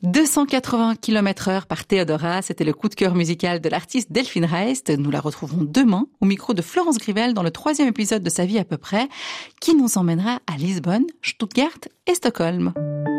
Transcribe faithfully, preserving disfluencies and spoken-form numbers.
deux cent quatre-vingts kilomètres heure par Theodora, c'était le coup de cœur musical de l'artiste Delphine Reist. Nous la retrouverons demain au micro de Florence Grivel dans le troisième épisode de Sa vie à peu près, qui nous emmènera à Lisbonne, Stuttgart et Stockholm.